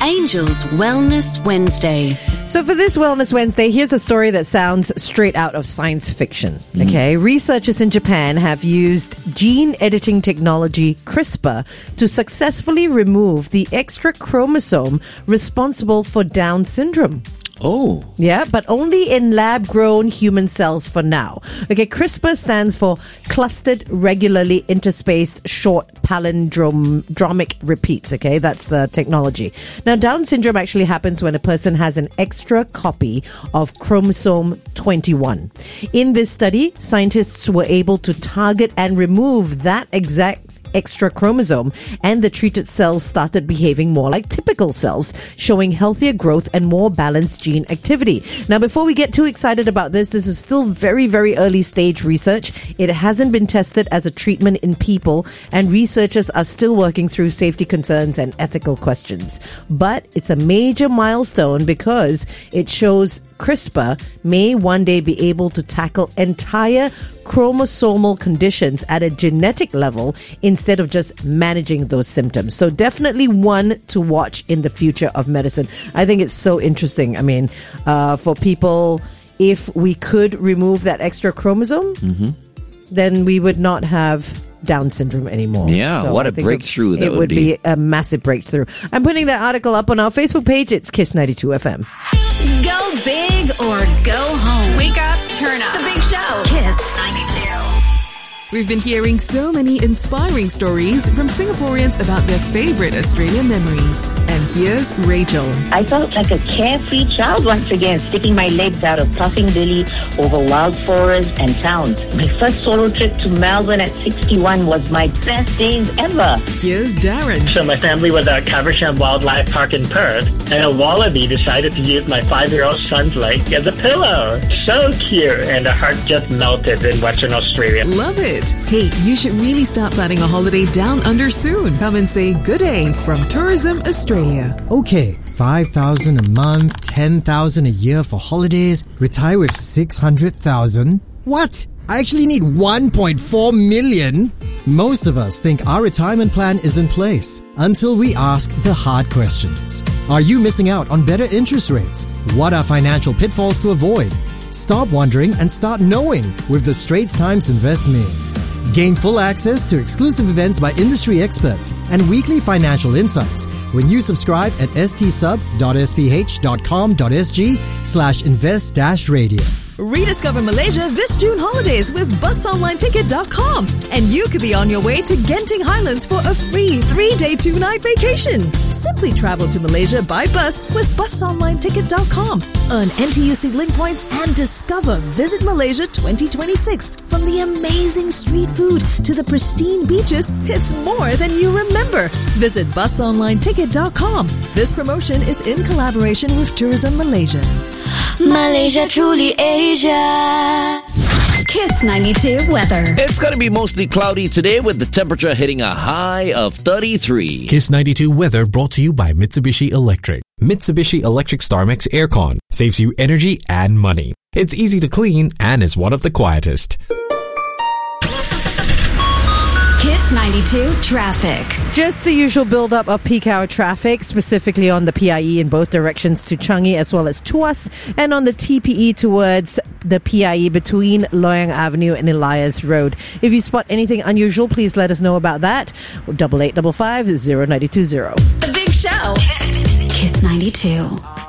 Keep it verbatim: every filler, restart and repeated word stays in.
Angel's Wellness Wednesday. So for this Wellness Wednesday, here's a story that sounds straight out of science fiction. Okay, mm. Researchers in Japan have used gene editing technology CRISPR to successfully remove the extra chromosome responsible for Down syndrome. Oh. Yeah, but only in lab-grown human cells for now. Okay, CRISPR stands for Clustered Regularly Interspaced Short Palindromic Repeats. Okay, that's the technology. Now, Down syndrome actually happens when a person has an extra copy of chromosome twenty-one. In this study, scientists were able to target and remove that exact extra chromosome, and the treated cells started behaving more like typical cells, showing healthier growth and more balanced gene activity. Now, before we get too excited about this, this is still very, very early stage research. It hasn't been tested as a treatment in people, and researchers are still working through safety concerns and ethical questions. But it's a major milestone because it shows CRISPR may one day be able to tackle entire chromosomal conditions at a genetic level instead of just managing those symptoms. So definitely one to watch in the future of medicine. I think it's so interesting. I mean, uh, for people, if we could remove that extra chromosome, mm-hmm. then we would not have Down syndrome anymore. Yeah, so what I a think breakthrough it, that it would, would be. be a massive breakthrough. I'm putting that article up on our Facebook page. It's Kiss ninety-two F M. Go big or go home. Wake up, turn up. The Big Show. Kiss ninety-two. We've been hearing so many inspiring stories from Singaporeans about their favorite Australian memories. And here's Rachel. I felt like a carefree child once again, sticking my legs out of Puffing Billy over wild forests and towns. My first solo trip to Melbourne at sixty-one was my best days ever. Here's Darren. So my family was at Caversham Wildlife Park in Perth, and a wallaby decided to use my five-year-old son's leg as a pillow. So cute, and the heart just melted in Western Australia. Love it. Hey, you should really start planning a holiday down under soon. Come and say good day from Tourism Australia. Okay, five thousand a month, ten thousand a year for holidays, retire with six hundred thousand. What? I actually need one point four million? Most of us think our retirement plan is in place until we ask the hard questions. Are you missing out on better interest rates? What are financial pitfalls to avoid? Stop wondering and start knowing with the Straits Times Invest Me. Gain full access to exclusive events by industry experts and weekly financial insights when you subscribe at stsub.sph.com.sg slash invest dash radio. Rediscover Malaysia this June holidays with bus online ticket dot com. And you could be on your way to Genting Highlands for a free three-day, two-night vacation. Simply travel to Malaysia by bus with bus online ticket dot com. Earn N T U C link points and discover Visit Malaysia twenty twenty-six. From the amazing street food to the pristine beaches, it's more than you remember. Visit bus online ticket dot com. This promotion is in collaboration with Tourism Malaysia. Malaysia, truly Asia. Kiss ninety-two weather. It's going to be mostly cloudy today with the temperature hitting a high of thirty-three. Kiss ninety-two weather brought to you by Mitsubishi Electric. Mitsubishi Electric StarMax Aircon saves you energy and money. It's easy to clean and is one of the quietest. Kiss ninety-two traffic. Just the usual build-up of peak hour traffic, specifically on the P I E in both directions to Changi as well as Tuas, and on the T P E towards the P I E between Loyang Avenue and Elias Road. If you spot anything unusual, please let us know about that. Double eight double five zero ninety two zero. The Big Show. Kiss ninety-two.